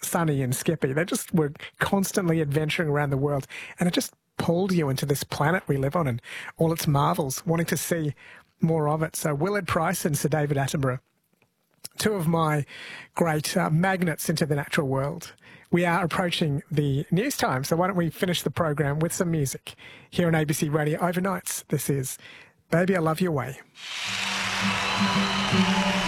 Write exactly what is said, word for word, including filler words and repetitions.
Sonny and Skippy. They just were constantly adventuring around the world, and it just pulled you into this planet we live on and all its marvels, wanting to see more of it. So Willard Price and Sir David Attenborough, two of my great uh, magnets into the natural world. We are approaching the news time, so why don't we finish the program with some music here on A B C Radio Overnights. This is Baby I Love Your Way.